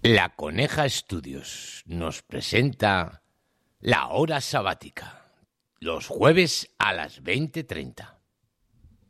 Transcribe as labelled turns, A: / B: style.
A: La Coneja Estudios nos presenta La Hora Sabática, los jueves a las 20:30.